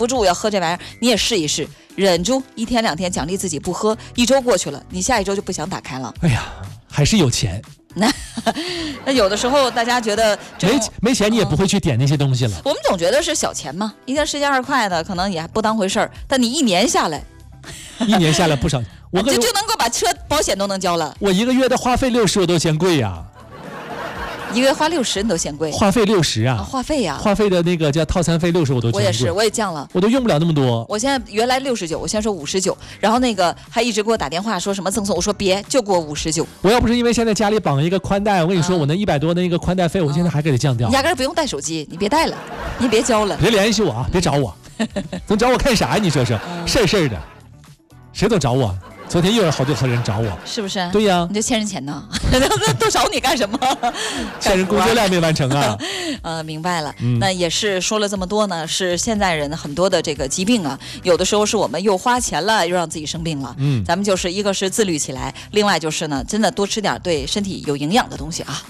不住要喝这玩意儿，你也试一试，忍住1天2天奖励自己不喝，1周过去了，你下1周就不想打开了。 哎呀，还是有钱。 那有的时候大家觉得没钱你也不会去点那些东西了。 我们总觉得是小钱嘛，1天10件2块的可能也还不当回事儿，但你1年下来不少，我就能够把车保险都能交了。 我1个月的话费60我都嫌贵呀。 1个月花60你都嫌贵？ 话费60啊， 话费呀， 话费的那个叫套餐费60我都嫌贵。 我也是，我也降了， 我都用不了那么多。 我现在原来69，我现在说59，然后那个还一直给我打电话说什么赠送，我说别，就给我59。 我要不是因为现在家里绑一个宽带，我跟你说，我那100多的那个宽带费，我现在还给它降掉。 你压根不用带手机，你别带了，你别交了， 别联系我啊，别找我，总找我看啥呀？你说说，事的，谁总找我？昨天又有好多人找我， 是不是？ 对呀， 你就欠人钱呢，都找你干什么？ 欠人工作量没完成啊。 明白了。那也是说了这么多呢，是现在人很多的这个疾病啊，有的时候是我们又花钱了，又让自己生病了。咱们就是一个是自律起来，另外就是呢，真的多吃点对身体有营养的东西啊。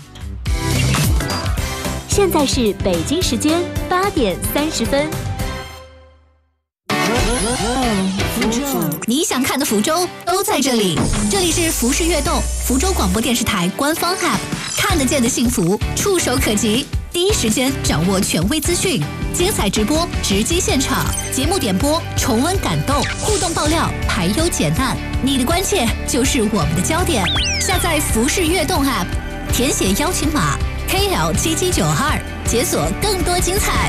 现在是北京时间8点30分。 你想看的福州都在这里，这里是福氏悦动，福州广播电视台官方 App， 看得见的幸福，触手可及，第一时间掌握权威资讯，精彩直播，直击现场，节目点播，重温感动，互动爆料，排忧解难，你的关切就是我们的焦点。下载福氏悦动 App， 填写邀请码 KL7792，解锁更多精彩。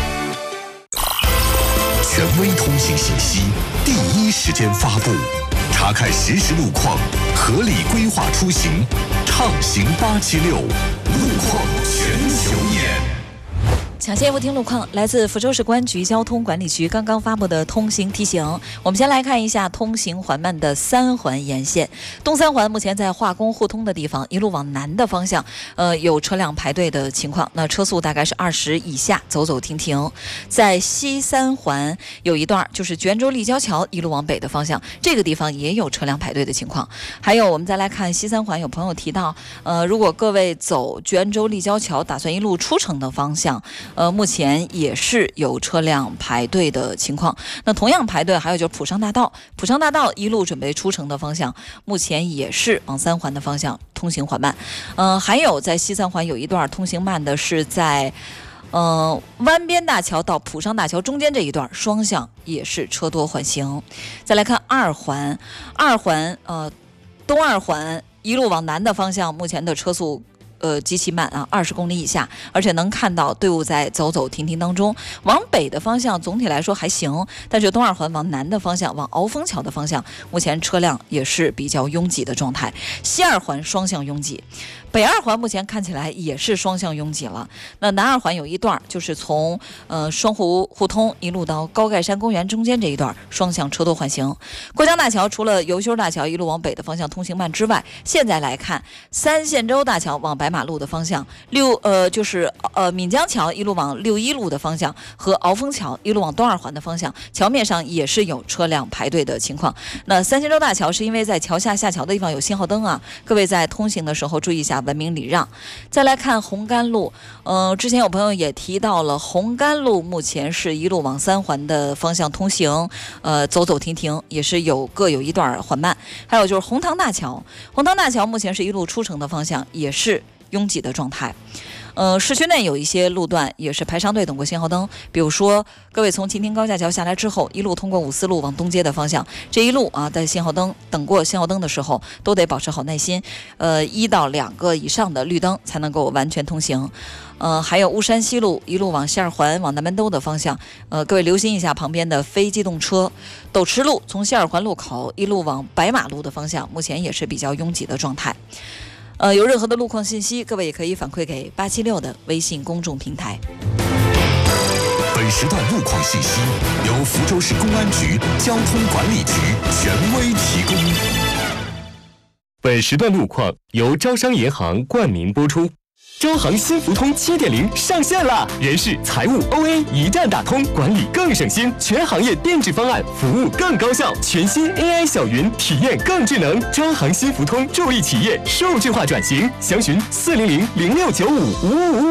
权威通行信息，第一时间发布，查看实时路况，合理规划出行，畅行876，路况全球眼。 抢先复听路况，来自福州市公安局交通管理局刚刚发布的通行提醒。我们先来看一下通行缓慢的3环沿线。东3环目前在化工互通的地方，一路往南的方向，有车辆排队的情况，那车速大概是20以下，走走停停。在西3环有一段就是泉州立交桥一路往北的方向，这个地方也有车辆排队的情况。还有我们再来看西3环，有朋友提到，如果各位走泉州立交桥，打算一路出城的方向。目前也是有车辆排队的情况。那同样排队还有就是普商大道，普商大道一路准备出城的方向，目前也是往3环的方向通行缓慢。还有在西3环有一段通行慢的是在湾边大桥到普商大桥中间这一段，双向也是车多缓行。再来看2环，东2环一路往南的方向，目前的车速极其慢啊，20公里以下，而且能看到队伍在走走停停当中。往北的方向总体来说还行，但是东2环往南的方向，往鳌峰桥的方向，目前车辆也是比较拥挤的状态。西2环双向拥挤，北2环目前看起来也是双向拥挤了。那南2环有一段就是从双湖互通一路到高盖山公园中间这一段，双向车多缓行。过江大桥除了油修大桥一路往北的方向通行慢之外，现在来看三线洲大桥往白马路的方向，闽江桥一路往61路的方向和鳌峰桥一路往东2环的方向，桥面上也是有车辆排队的情况。那三线洲大桥是因为在桥下下桥的地方有信号灯啊，各位在通行的时候注意一下，文明礼让。再来看红甘路，之前有朋友也提到了，红甘路目前是一路往3环的方向通行，走走停停，也是各有一段缓慢。还有就是红塘大桥，红塘大桥目前是一路出城的方向，也是拥挤的状态。市区内有一些路段也是排长队等过信号灯，比如说各位从秦亭高架桥下来之后，一路通过5四路往东街的方向，这一路啊，在等过信号灯的时候，都得保持好耐心，1到2个以上的绿灯才能够完全通行。还有巫山西路一路往西2环往南门兜的方向，各位留心一下旁边的非机动车。斗池路从西2环路口一路往白马路的方向，目前也是比较拥挤的状态。有任何的路况信息，各位也可以反馈给876的微信公众平台。 本时段路况信息由福州市公安局交通管理局权威提供。 本时段路况由招商银行冠名播出。招行新福通7.0上线了，人事、财务、OA 一站打通，管理更省心，全行业定制方案，服务更高效，全新 AI 小云体验更智能。招行新福通助力企业数据化转型，详询400-0695-5555。